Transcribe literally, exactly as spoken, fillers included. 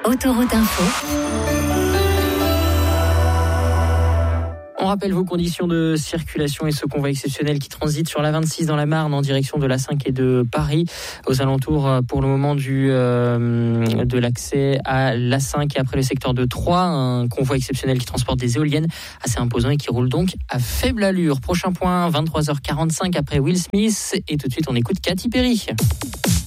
Autoroute Info. On rappelle vos conditions de circulation et ce convoi exceptionnel qui transite sur la vingt-six dans la Marne en direction de l'A cinq et de Paris, aux alentours pour le moment du, euh, de l'accès à l'A cinq et après le secteur de Troyes, un convoi exceptionnel qui transporte des éoliennes assez imposant et qui roule donc à faible allure. Prochain point, vingt-trois heures quarante-cinq après Will Smith et tout de suite on écoute Katy Perry.